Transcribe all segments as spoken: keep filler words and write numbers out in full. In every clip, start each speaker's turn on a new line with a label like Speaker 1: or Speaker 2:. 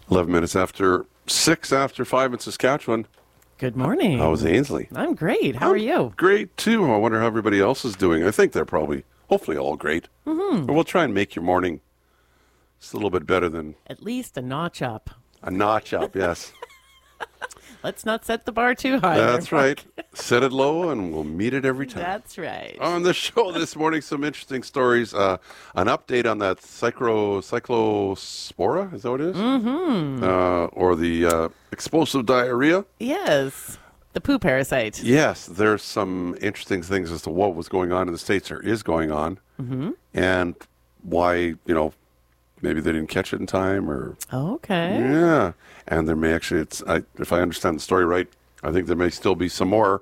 Speaker 1: eleven minutes after six after five in Saskatchewan.
Speaker 2: Good morning.
Speaker 1: How was Ainsley?
Speaker 2: I'm great. How
Speaker 1: I'm
Speaker 2: are you?
Speaker 1: Great, too. I wonder how everybody else is doing. I think they're probably, hopefully, all great. Mm-hmm. Or we'll try and make your morning just a little bit better than
Speaker 2: At least a notch up.
Speaker 1: a notch up, yes.
Speaker 2: Let's not set the bar too high.
Speaker 1: That's
Speaker 2: there,
Speaker 1: right. Set it low and we'll meet it every time.
Speaker 2: That's right.
Speaker 1: On the show this morning, some interesting stories. Uh, an update on that cyclo, cyclospora, is that what it is? Mm-hmm. Uh, or the uh, explosive diarrhea.
Speaker 2: Yes. The poo parasite.
Speaker 1: Yes, there's some interesting things as to what was going on in the States or is going on. Mm-hmm. And why, you know, maybe they didn't catch it in time or...
Speaker 2: Okay.
Speaker 1: Yeah. And there may actually, it's I, if I understand the story right, I think there may still be some more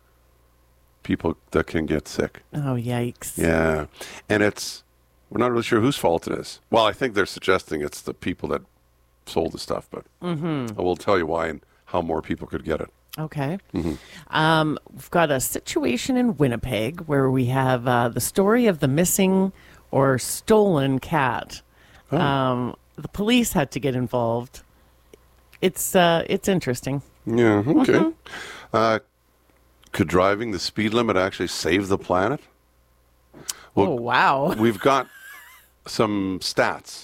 Speaker 1: people that can get sick.
Speaker 2: Oh, yikes.
Speaker 1: Yeah. And it's, we're not really sure whose fault it is. Well, I think they're suggesting it's the people that sold the stuff, but mm-hmm. I will tell you why and how more people could get it.
Speaker 2: Okay. Mm-hmm. Um, we've got a situation in Winnipeg where we have uh, the story of the missing or stolen cat. Oh. Um, the police had to get involved. It's uh, it's interesting.
Speaker 1: Yeah, okay.
Speaker 2: Mm-hmm.
Speaker 1: Uh, could driving the speed limit actually save the planet? Well,
Speaker 2: oh, wow.
Speaker 1: We've got some stats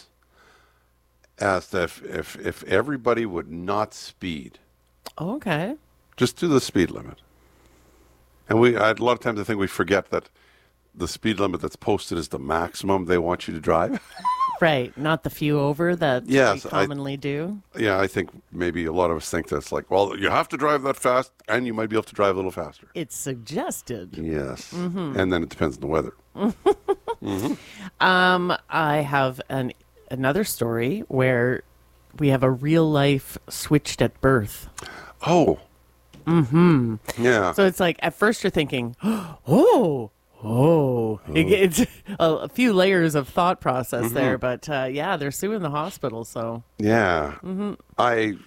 Speaker 1: as to if, if, if everybody would not speed.
Speaker 2: Okay.
Speaker 1: Just do the speed limit. And we I, a lot of times I think we forget that the speed limit that's posted is the maximum they want you to drive.
Speaker 2: Right, not the few over that
Speaker 1: yes,
Speaker 2: we commonly
Speaker 1: I,
Speaker 2: do.
Speaker 1: Yeah, I think maybe a lot of us think that's like, well, you have to drive that fast, and you might be able to drive a little faster.
Speaker 2: It's suggested.
Speaker 1: Yes, mm-hmm. And then it depends on the weather.
Speaker 2: mm-hmm. um, I have an another story where we have a real life switched at birth.
Speaker 1: Oh.
Speaker 2: Mm-hmm.
Speaker 1: Yeah.
Speaker 2: So it's like, at first you're thinking, oh, Oh, it, it's a, a few layers of thought process mm-hmm. there, but uh, yeah, they're suing the hospital. So
Speaker 1: yeah,
Speaker 2: mm-hmm.
Speaker 1: I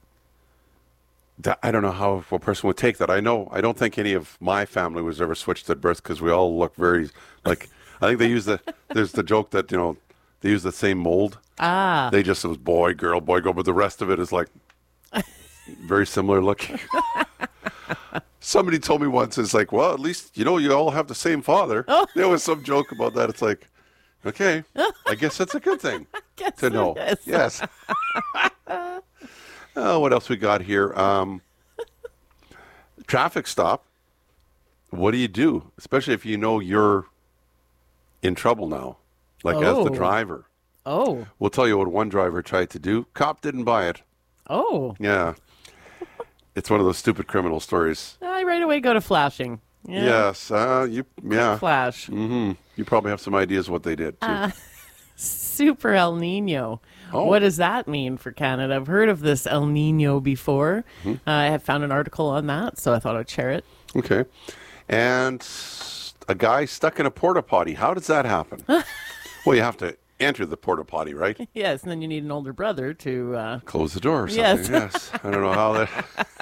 Speaker 1: I don't know how a person would take that. I know I don't think any of my family was ever switched at birth because we all look very like. I think they use the there's the joke that you know they use the same mold.
Speaker 2: Ah,
Speaker 1: they just it was boy girl boy girl, but the rest of it is like very similar looking. Somebody told me once, it's like, well, at least, you know, you all have the same father. Oh. There was some joke about that. It's like, okay, I guess that's a good thing to know. Yes. Oh, what else we got here? Um, traffic stop. What do you do? Especially if you know you're in trouble now, like
Speaker 2: oh.
Speaker 1: as the driver.
Speaker 2: Oh.
Speaker 1: We'll tell you what one driver tried to do. Cop didn't buy it.
Speaker 2: Oh.
Speaker 1: Yeah. It's one of those stupid criminal stories.
Speaker 2: I right away go to flashing. Yeah.
Speaker 1: Yes, uh, you yeah.
Speaker 2: Flash.
Speaker 1: Mm-hmm. You probably have some ideas what they did too.
Speaker 2: Uh, super El Nino.
Speaker 1: Oh.
Speaker 2: What does that mean for Canada? I've heard of this El Nino before. Mm-hmm. Uh, I have found an article on that, so I thought I'd share it.
Speaker 1: Okay. And a guy stuck in a porta potty. How does that happen? Well, you have to enter the porta potty, right?
Speaker 2: Yes, and then you need an older brother to uh...
Speaker 1: close the door or something.
Speaker 2: Yes.
Speaker 1: Yes. I don't know how that.